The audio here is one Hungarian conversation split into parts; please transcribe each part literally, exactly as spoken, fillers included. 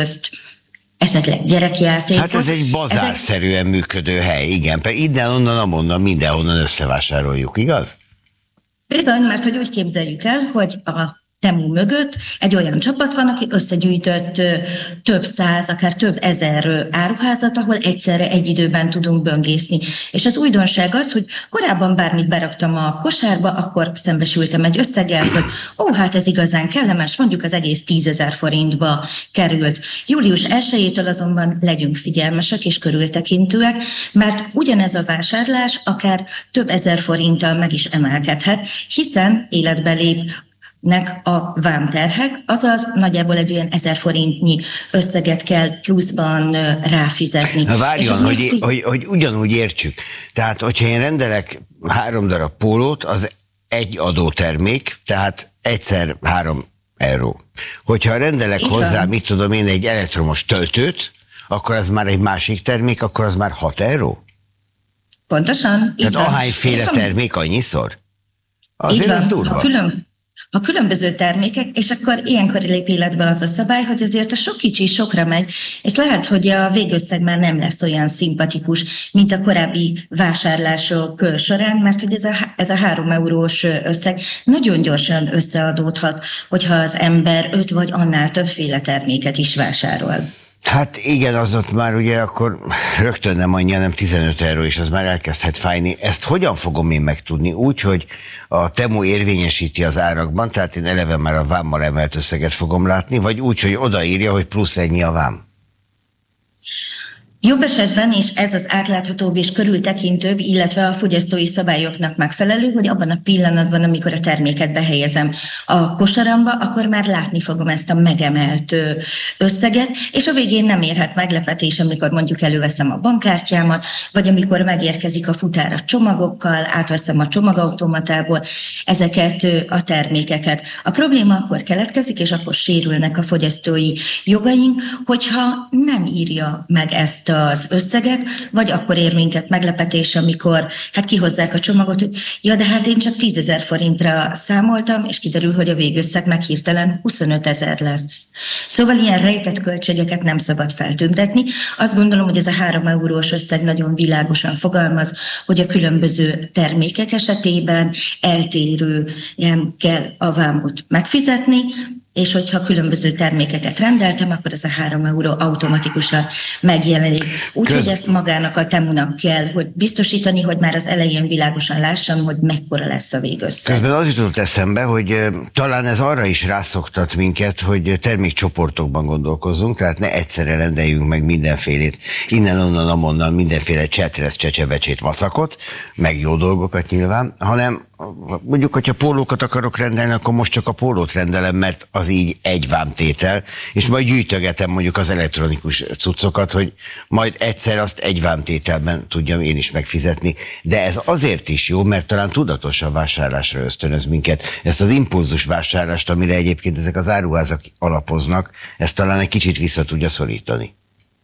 eszközt, esetleg gyerekjátékot. Hát ez egy bazárszerűen ezek... működő hely, igen. Innen, onnan, amonnan, mindenhonnan összevásároljuk, igaz? Bizony, mert hogy úgy képzeljük el, hogy a Temu mögött egy olyan csapat van, aki összegyűjtött több száz, akár több ezer áruházat, ahol egyszerre egy időben tudunk böngészni. És az újdonság az, hogy korábban bármit beraktam a kosárba, akkor szembesültem egy összeggel, hogy ó, hát ez igazán kellemes, mondjuk az egész tízezer forintba került. július elsejétől azonban legyünk figyelmesek és körültekintőek, mert ugyanez a vásárlás akár több ezer forinttal meg is emelkedhet, hiszen életbe lép nek a vámterhek, azaz nagyjából egy olyan ezer forintnyi összeget kell pluszban ráfizetni. Na várjon, hogy, hogy, hogy, hogy ugyanúgy értsük. Tehát, hogyha én rendelek három darab pólót, az egy adótermék, tehát egyszer három euró. Hogyha rendelek Igen. hozzá, mit tudom én, egy elektromos töltőt, akkor az már egy másik termék, akkor az már hat euró? Pontosan. Tehát ahányféle termék annyiszor? Azért az durva. Külön A különböző termékek, és akkor ilyenkor lép életbe az a szabály, hogy azért a sok kicsi sokra megy, és lehet, hogy a végösszeg már nem lesz olyan szimpatikus, mint a korábbi vásárlások során, mert hogy ez a, ez a három eurós összeg nagyon gyorsan összeadódhat, hogyha az ember öt vagy annál többféle terméket is vásárol. Hát igen, az ott már ugye akkor rögtön nem annyi, nem tizenöt euró, és az már elkezdhet fájni. Ezt hogyan fogom én megtudni? Úgy, hogy a Temu érvényesíti az árakban, tehát én eleve már a vámmal emelt összeget fogom látni, vagy úgy, hogy odaírja, hogy plusz ennyi a vám? Jobb esetben, és ez az átláthatóbb és körültekintőbb, illetve a fogyasztói szabályoknak megfelelő, hogy abban a pillanatban, amikor a terméket behelyezem a kosaramba, akkor már látni fogom ezt a megemelt összeget, és a végén nem érhet meglepetés, amikor mondjuk előveszem a bankkártyámat, vagy amikor megérkezik a futár a csomagokkal, átveszem a csomagautomatából ezeket a termékeket. A probléma akkor keletkezik, és akkor sérülnek a fogyasztói jogaink, hogyha nem írja meg ezt az összeget, vagy akkor ér minket meglepetés, amikor hát kihozzák a csomagot, hogy ja, de hát én csak tízezer forintra számoltam, és kiderül, hogy a végösszeg meg hirtelen huszonötezer lesz. Szóval ilyen rejtett költségeket nem szabad feltüntetni. Azt gondolom, hogy ez a három eurós összeg nagyon világosan fogalmaz, hogy a különböző termékek esetében eltérően kell a vámot megfizetni, és hogyha különböző termékeket rendeltem, akkor ez a három euró automatikusan megjelenik. Úgyhogy ezt magának a Temunak kell, hogy biztosítani, hogy már az elején világosan lássam, hogy mekkora lesz a végösszeg. Közben az jutott eszembe, hogy talán ez arra is rászoktat minket, hogy termékcsoportokban gondolkozzunk, tehát ne egyszerre rendeljünk meg mindenfélét, innen, onnan, amonnan, mindenféle csetresz, csecsebecsét, vacakot, meg jó dolgokat nyilván, hanem mondjuk, hogyha pólókat akarok rendelni, akkor most csak a pólót rendelem, mert az így egy vámtétel, és majd gyűjtögetem mondjuk az elektronikus cuccokat, hogy majd egyszer azt egy vámtételben tudjam én is megfizetni. De ez azért is jó, mert talán tudatosabb vásárlásra ösztönöz minket. Ezt az impulzus vásárlást, amire egyébként ezek az áruházak alapoznak, ezt talán egy kicsit vissza tudja szorítani.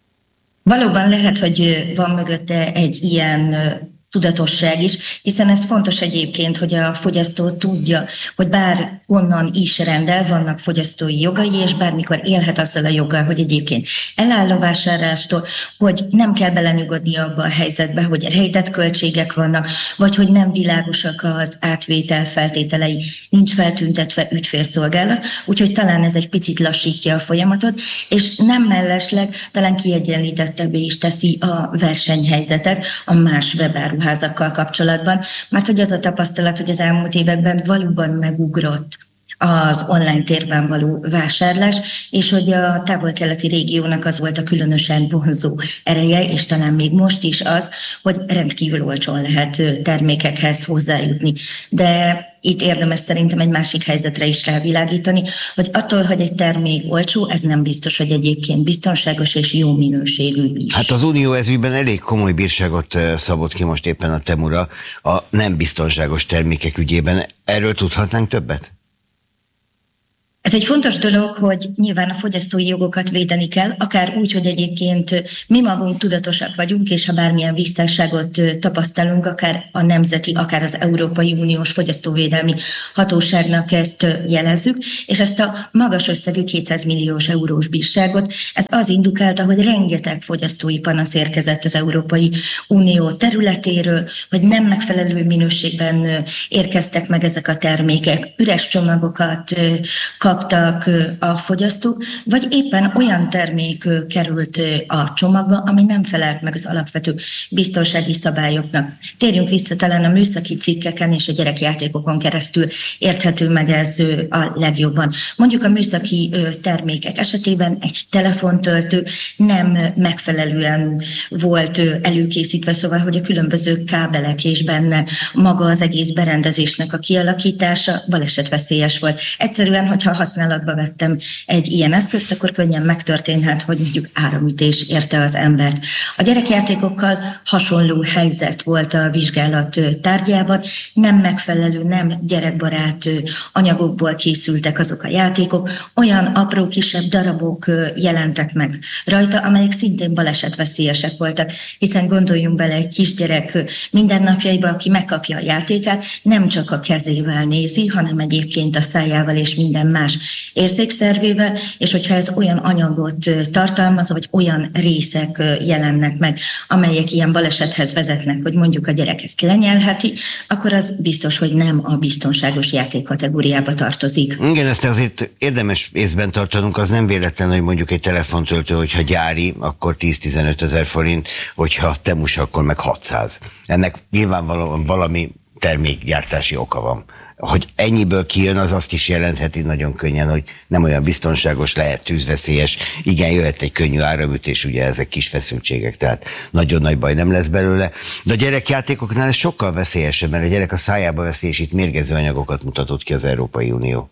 Valóban lehet, hogy van mögötte egy ilyen tudatosság is, hiszen ez fontos egyébként, hogy a fogyasztó tudja, hogy bár onnan is rendel, vannak fogyasztói jogai, és bármikor élhet azzal a joggal, hogy egyébként eláll a vásárlástól, hogy nem kell belenyugodni abba a helyzetbe, hogy rejtett költségek vannak, vagy hogy nem világosak az átvétel feltételei, nincs feltüntetve ügyfélszolgálat, úgyhogy talán ez egy picit lassítja a folyamatot, és nem mellesleg talán kiegyenlítettebbé is teszi a versenyhelyzetet a más webáru házakkal kapcsolatban, mert hogy az a tapasztalat, hogy az elmúlt években valóban megugrott az online térben való vásárlás, és hogy a távol-keleti régiónak az volt a különösen vonzó ereje, és talán még most is az, hogy rendkívül olcsón lehet termékekhez hozzájutni. De itt érdemes szerintem egy másik helyzetre is rávilágítani, hogy attól, hogy egy termék olcsó, ez nem biztos, hogy egyébként biztonságos és jó minőségű is. Hát az Unió ezügyben elég komoly bírságot szabott ki most éppen a Temura a nem biztonságos termékek ügyében. Erről tudhatnánk többet? Ez egy fontos dolog, hogy nyilván a fogyasztói jogokat védeni kell, akár úgy, hogy egyébként mi magunk tudatosak vagyunk, és ha bármilyen visszásságot tapasztalunk, akár a nemzeti, akár az Európai Uniós Fogyasztóvédelmi Hatóságnak ezt jelezzük, és ezt a magas összegű kétszáz milliós eurós bírságot, ez az indukálta, hogy rengeteg fogyasztói panasz érkezett az Európai Unió területéről, hogy nem megfelelő minőségben érkeztek meg ezek a termékek, üres csomagokat kaptak a fogyasztók, vagy éppen olyan termék került a csomagba, ami nem felelt meg az alapvető biztonsági szabályoknak. Térjünk vissza talán a műszaki cikkeken és a gyerekjátékokon keresztül érthető meg ez a legjobban. Mondjuk a műszaki termékek esetében egy telefontöltő nem megfelelően volt előkészítve, szóval, hogy a különböző kábelek és benne maga az egész berendezésnek a kialakítása balesetveszélyes volt. Egyszerűen, hogyha használatba vettem egy ilyen eszközt, akkor könnyen megtörténhet, hogy mondjuk áramütés érte az embert. A gyerekjátékokkal hasonló helyzet volt a vizsgálat tárgyában, nem megfelelő, nem gyerekbarát anyagokból készültek azok a játékok, olyan apró kisebb darabok jelentek meg rajta, amelyek szintén balesetveszélyesek voltak, hiszen gondoljunk bele, egy kisgyerek mindennapjaiban, aki megkapja a játékát, nem csak a kezével nézi, hanem egyébként a szájával és minden más érzékszervével, és hogyha ez olyan anyagot tartalmaz, vagy olyan részek jelennek meg, amelyek ilyen balesethez vezetnek, hogy mondjuk a gyerek ezt lenyelheti, akkor az biztos, hogy nem a biztonságos játék kategóriába tartozik. Igen, ezt azért érdemes észben tartanunk, az nem véletlen, hogy mondjuk egy telefontöltő, hogyha gyári, akkor tíz-tizenöt ezer forint, hogyha temus, akkor meg hatszáz. Ennek nyilvánvalóan valami termékgyártási oka van. Hogy ennyiből kijön, az azt is jelentheti nagyon könnyen, hogy nem olyan biztonságos, lehet tűzveszélyes. Igen, jöhet egy könnyű áramütés, ugye ezek kis feszültségek, tehát nagyon nagy baj nem lesz belőle. De a gyerekjátékoknál ez sokkal veszélyesebb, mert a gyerek a szájába veszi, és itt mérgező anyagokat mutatott ki az Európai Unió.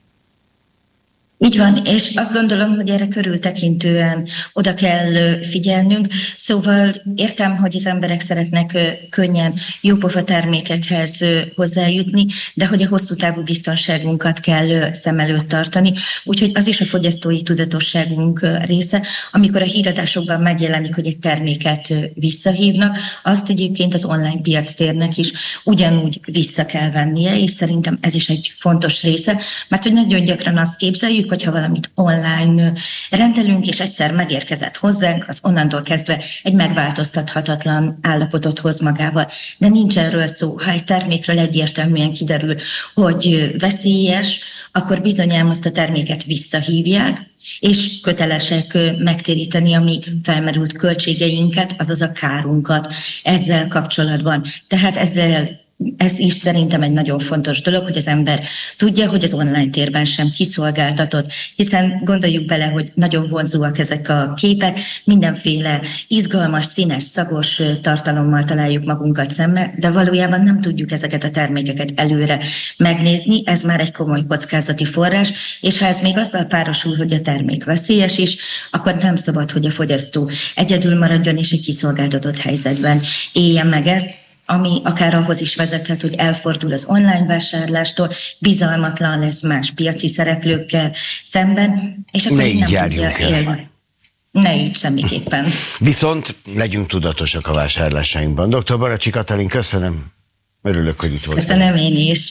Így van, és azt gondolom, hogy erre körültekintően oda kell figyelnünk. Szóval értem, hogy az emberek szeretnek könnyen jópofa termékekhez hozzájutni, de hogy a hosszú távú biztonságunkat kell szem előtt tartani. Úgyhogy az is a fogyasztói tudatosságunk része, amikor a híradásokban megjelenik, hogy egy terméket visszahívnak, azt egyébként az online piactérnek is ugyanúgy vissza kell vennie, és szerintem ez is egy fontos része, mert hogy nagyon gyakran azt képzeljük, hogyha valamit online rendelünk, és egyszer megérkezett hozzánk, az onnantól kezdve egy megváltoztathatatlan állapotot hoz magával. De nincs erről szó. Ha egy termékről egyértelműen kiderül, hogy veszélyes, akkor bizonyám azt a terméket visszahívják, és kötelesek megtéríteni a mi felmerült költségeinket, azaz a kárunkat ezzel kapcsolatban. Tehát ezzel Ez is szerintem egy nagyon fontos dolog, hogy az ember tudja, hogy az online térben sem kiszolgáltatott, hiszen gondoljuk bele, hogy nagyon vonzóak ezek a képek, mindenféle izgalmas, színes, szagos tartalommal találjuk magunkat szembe, de valójában nem tudjuk ezeket a termékeket előre megnézni, ez már egy komoly kockázati forrás, és ha ez még azzal párosul, hogy a termék veszélyes is, akkor nem szabad, hogy a fogyasztó egyedül maradjon és egy kiszolgáltatott helyzetben éljen meg ezt, ami akár ahhoz is vezethet, hogy elfordul az online vásárlástól, bizalmatlan lesz más piaci szereplőkkel szemben, és akkor ne így nem járjunk tudja el. élni. Ne így semmiképpen. Viszont legyünk tudatosak a vásárlásainkban. doktor Baracsi Katalin, köszönöm. Örülök, hogy itt voltál. Köszönöm én is.